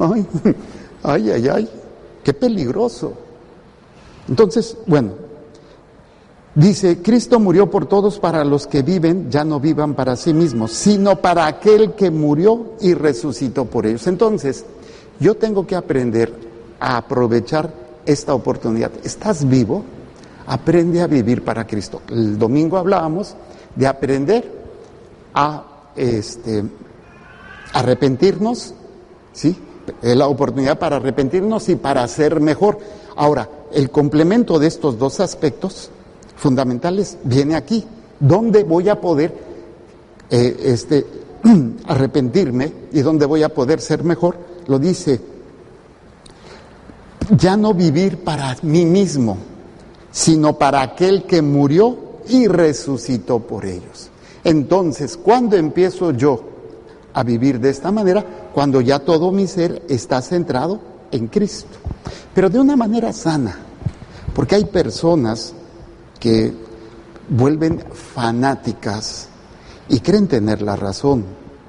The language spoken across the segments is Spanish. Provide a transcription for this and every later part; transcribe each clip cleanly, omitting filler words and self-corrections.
Ay, ay, ay, ay, qué peligroso. Entonces, bueno, dice, Cristo murió por todos para los que viven, ya no vivan para sí mismos, sino para aquel que murió y resucitó por ellos. Entonces, yo tengo que aprender a aprovechar esta oportunidad. ¿Estás vivo? Aprende a vivir para Cristo. El domingo hablábamos de aprender a arrepentirnos, ¿sí? La oportunidad para arrepentirnos y para ser mejor. Ahora, el complemento de estos dos aspectos fundamentales viene aquí. ¿Dónde voy a poder arrepentirme y dónde voy a poder ser mejor? Lo dice, ya no vivir para mí mismo, sino para aquel que murió y resucitó por ellos. Entonces, ¿cuándo empiezo yo a vivir de esta manera? Cuando ya todo mi ser está centrado en Cristo, pero de una manera sana, porque hay personas que vuelven fanáticas y creen tener la razón,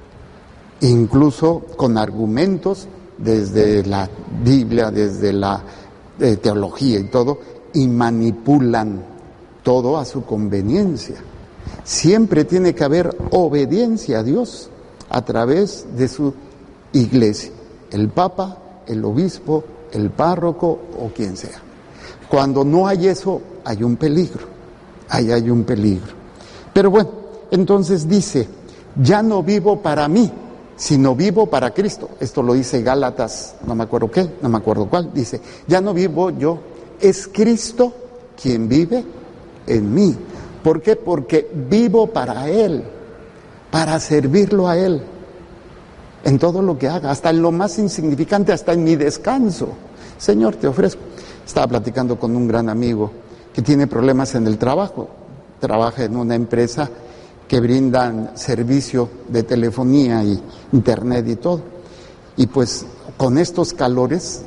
incluso con argumentos desde la Biblia, desde la teología y todo, y manipulan todo a su conveniencia. Siempre tiene que haber obediencia a Dios a través de su iglesia, el Papa, el obispo, el párroco o quien sea. Cuando no hay eso, hay un peligro, ahí hay un peligro. Pero bueno, entonces dice, ya no vivo para mí, sino vivo para Cristo. Esto lo dice Gálatas, no me acuerdo cuál, dice, ya no vivo yo, es Cristo quien vive en mí. ¿Por qué? Porque vivo para Él, para servirlo a Él, en todo lo que haga, hasta en lo más insignificante, hasta en mi descanso. Señor, te ofrezco. Estaba platicando con un gran amigo que tiene problemas en el trabajo, trabaja en una empresa que brindan servicio de telefonía y internet y todo. Y pues con estos calores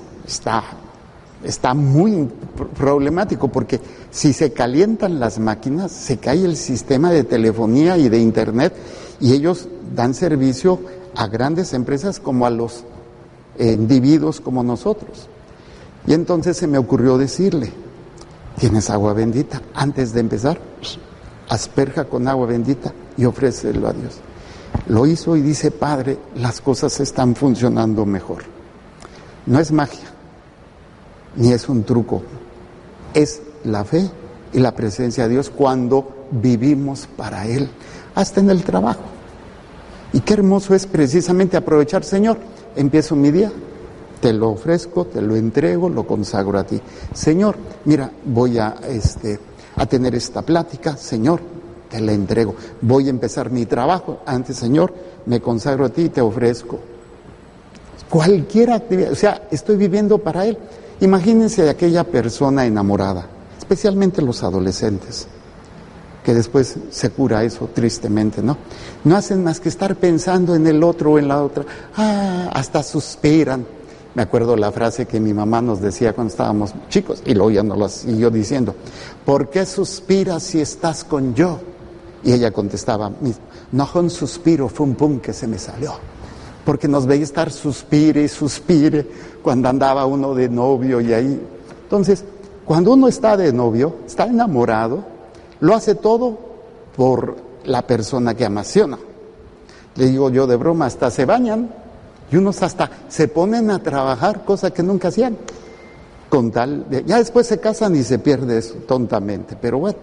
está muy problemático, porque si se calientan las máquinas, se cae el sistema de telefonía y de internet, y ellos dan servicio a grandes empresas como a los individuos como nosotros. Y entonces se me ocurrió decirle, ¿tienes agua bendita? Antes de empezar, asperja con agua bendita y ofrécelo a Dios. Lo hizo y dice, Padre, las cosas están funcionando mejor. No es magia, ni es un truco, es la fe y la presencia de Dios cuando vivimos para Él, hasta en el trabajo. Y qué hermoso es precisamente aprovechar, Señor, empiezo mi día, te lo ofrezco, te lo entrego, lo consagro a ti. Señor, mira, voy a tener esta plática, Señor, te la entrego. Voy a empezar mi trabajo, antes, Señor, me consagro a ti y te ofrezco. Cualquier actividad, o sea, estoy viviendo para Él. Imagínense aquella persona enamorada, especialmente los adolescentes, que después se cura eso tristemente, ¿no? No hacen más que estar pensando en el otro o en la otra. Hasta suspiran. Me acuerdo la frase que mi mamá nos decía cuando estábamos chicos, y luego ya nos la siguió diciendo, ¿por qué suspiras si estás con yo? Y ella contestaba, no fue un suspiro, fue un pum que se me salió. Porque nos veía estar suspire y suspire cuando andaba uno de novio y ahí. Entonces, cuando uno está de novio, está enamorado, lo hace todo por la persona que amasiona. Le digo yo de broma, hasta se bañan y unos hasta se ponen a trabajar, cosa que nunca hacían. Con tal de, ya después se casan y se pierde eso tontamente, pero bueno,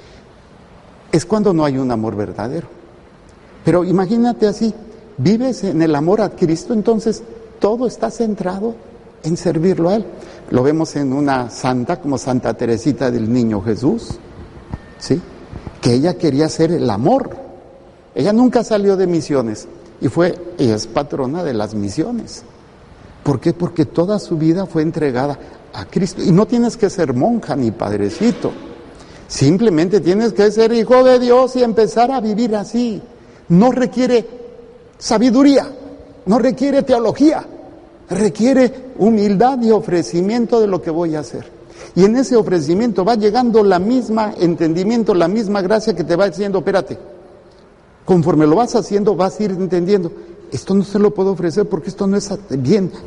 es cuando no hay un amor verdadero. Pero imagínate así, vives en el amor a Cristo, entonces todo está centrado en servirlo a Él. Lo vemos en una santa como Santa Teresita del Niño Jesús, ¿sí? Que ella quería hacer el amor. Ella nunca salió de misiones y ella es patrona de las misiones. ¿Por qué? Porque toda su vida fue entregada a Cristo. Y no tienes que ser monja ni padrecito. Simplemente tienes que ser hijo de Dios y empezar a vivir así. No requiere sabiduría, no requiere teología, requiere humildad y ofrecimiento de lo que voy a hacer. Y en ese ofrecimiento va llegando la misma entendimiento, la misma gracia que te va diciendo, espérate, conforme lo vas haciendo vas a ir entendiendo, esto no se lo puedo ofrecer porque esto no es bien.